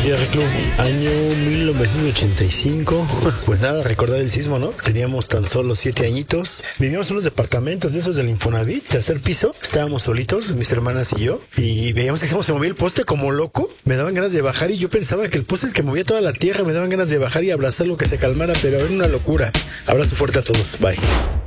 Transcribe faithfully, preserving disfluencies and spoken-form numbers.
días, Reclu. Año mil novecientos ochenta y cinco. Pues nada, recordar el sismo, ¿no? Teníamos tan solo siete añitos. Vivíamos en unos departamentos de esos del Infonavit, tercer piso. Estábamos solitos, mis hermanas y yo. Y veíamos que se movía el poste como loco. Me daban ganas de bajar y yo pensaba que el poste el que movía toda la tierra. Me daban ganas de bajar y abrazarlo, que se calmara, pero era una locura. Abrazo fuerte a todos. Bye.